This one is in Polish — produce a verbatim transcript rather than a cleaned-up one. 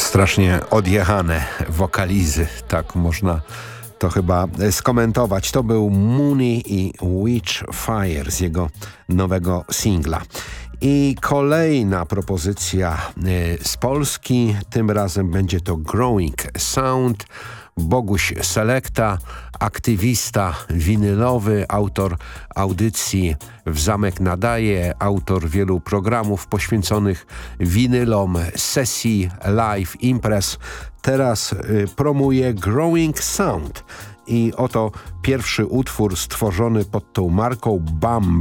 Strasznie odjechane wokalizy, tak można to chyba skomentować. To był Mooney i Witchfire z jego nowego singla. I kolejna propozycja z Polski, tym razem będzie to Growing Sound. Boguś Selekta, aktywista winylowy, autor audycji W Zamek Nadaje, autor wielu programów poświęconych winylom, sesji, live, imprez. Teraz y, promuje Growing Sound i oto pierwszy utwór stworzony pod tą marką Bam